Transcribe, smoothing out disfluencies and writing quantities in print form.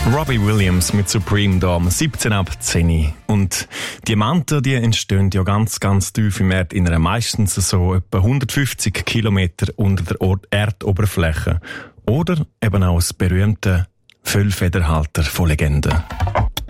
Robbie Williams mit Supreme da am 17 ab 10. Und Diamanten, die entstehen ja ganz, ganz tief im Erdinneren, meistens so etwa 150 Kilometer unter der Erdoberfläche. Oder eben auch das berühmte Füllfederhalter von Legenden.